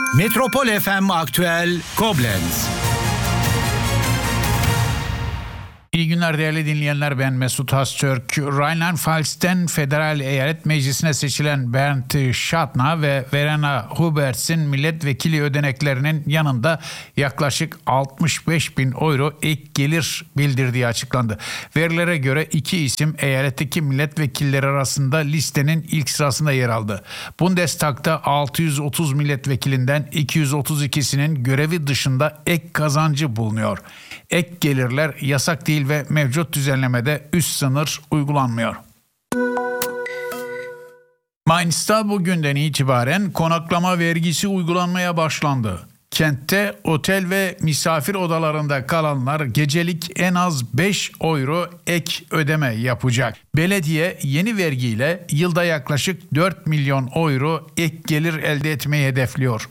Metropol FM Aktüel Koblenz. İyi günler değerli dinleyenler, ben Mesut Öztürk. Rheinland-Pfalz'ten Federal Eyalet Meclisi'ne seçilen Bernd Schatner ve Verena Hubertz'in milletvekili ödeneklerinin yanında yaklaşık 65 bin euro ek gelir bildirdiği açıklandı. Verilere göre iki isim eyaletteki milletvekilleri arasında listenin ilk sırasında yer aldı. Bundestag'da 630 milletvekilinden 232'sinin görevi dışında ek kazancı bulunuyor. Ek gelirler yasak değil ve mevcut düzenlemede üst sınır uygulanmıyor. Mainz'ta bugünden itibaren konaklama vergisi uygulanmaya başlandı. Kentte otel ve misafir odalarında kalanlar gecelik en az 5 euro ek ödeme yapacak. Belediye yeni vergiyle yılda yaklaşık 4 milyon euro ek gelir elde etmeyi hedefliyor.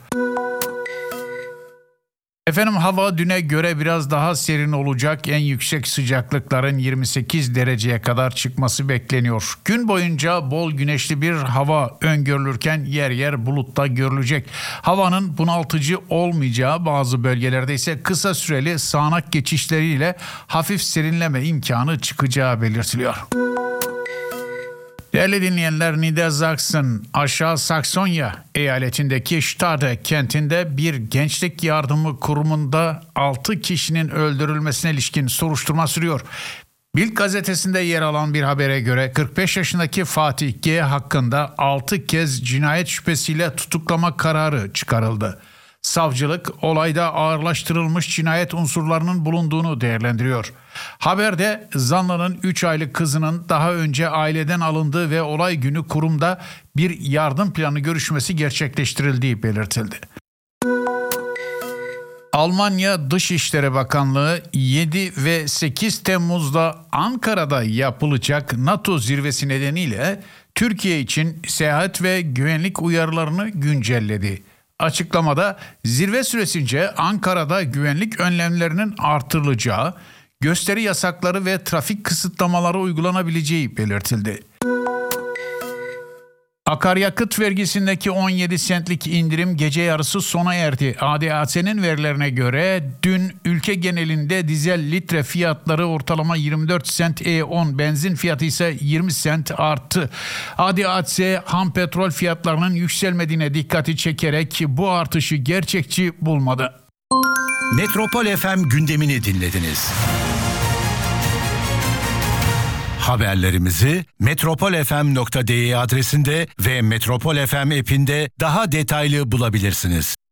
Efendim, hava düne göre biraz daha serin olacak. En yüksek sıcaklıkların 28 dereceye kadar çıkması bekleniyor. Gün boyunca bol güneşli bir hava öngörülürken yer yer bulutta görülecek. Havanın bunaltıcı olmayacağı, bazı bölgelerde ise kısa süreli sağanak geçişleriyle hafif serinleme imkanı çıkacağı belirtiliyor. Değerli dinleyenler, Niedersachsen, Aşağı Saksonya eyaletindeki Stade kentinde bir gençlik yardımı kurumunda 6 kişinin öldürülmesine ilişkin soruşturma sürüyor. Bild gazetesinde yer alan bir habere göre 45 yaşındaki Fatih G. hakkında 6 kez cinayet şüphesiyle tutuklama kararı çıkarıldı. Savcılık olayda ağırlaştırılmış cinayet unsurlarının bulunduğunu değerlendiriyor. Haberde zanlının 3 aylık kızının daha önce aileden alındığı ve olay günü kurumda bir yardım planı görüşmesi gerçekleştirildiği belirtildi. Almanya Dışişleri Bakanlığı 7 ve 8 Temmuz'da Ankara'da yapılacak NATO zirvesi nedeniyle Türkiye için seyahat ve güvenlik uyarılarını güncelledi. Açıklamada zirve süresince Ankara'da güvenlik önlemlerinin artırılacağı, gösteri yasakları ve trafik kısıtlamaları uygulanabileceği belirtildi. Akaryakıt vergisindeki 17 centlik indirim gece yarısı sona erdi. ADAC'nin verilerine göre dün ülke genelinde dizel litre fiyatları ortalama 24 cent, E10 benzin fiyatı ise 20 cent arttı. ADAC ham petrol fiyatlarının yükselmediğine dikkati çekerek bu artışı gerçekçi bulmadı. Metropol FM gündemini dinlediniz. Haberlerimizi metropolfm.de adresinde ve Metropol FM app'inde daha detaylı bulabilirsiniz.